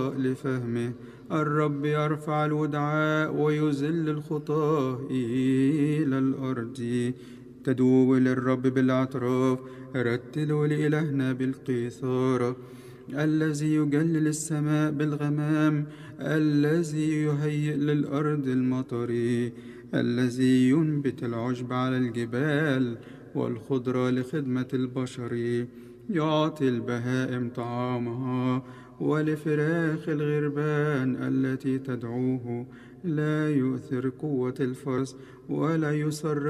لفهمه. الرب يرفع الودعاء ويذل الخطاة إلى الأرض. تدوب للرب بالأطراف، رتلوا لإلهنا بالقيثارة. الذي يجلل السماء بالغمام، الذي يهيئ للأرض المطر، الذي ينبت العشب على الجبال والخضرة لخدمة البشر. يعطي البهائم طعامها، ولفراخ الغربان التي تدعوه. لا يؤثر قوة الفرس ولا يسر